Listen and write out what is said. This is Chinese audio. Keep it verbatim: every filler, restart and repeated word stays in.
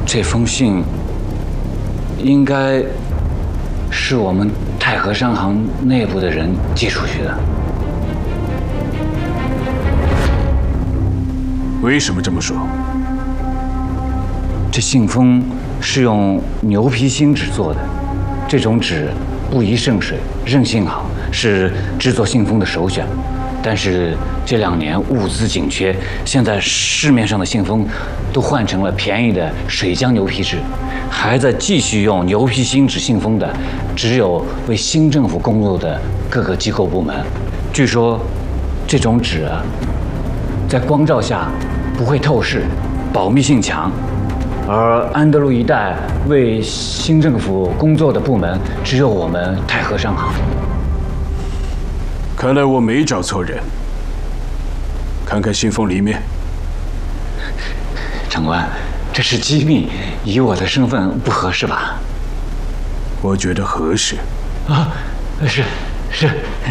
这封信应该是我们太和商行内部的人寄出去的。 为什么这么说？ 这信封是用牛皮芯纸做的，这种纸不宜渗水，韧性好，是制作信封的首选。但是这两年物资紧缺，现在市面上的信封都换成了便宜的水浆牛皮纸，还在继续用牛皮芯纸信封的，只有为新政府工作的各个机构部门。据说这种纸啊，在光照下不会透视，保密性强。而安德鲁一带为新政府工作的部门，只有我们太和商行。 看来我没找错人。看看信封里面。 长官，这是机密，以我的身份不合适吧？ 我觉得合适。 啊，是是。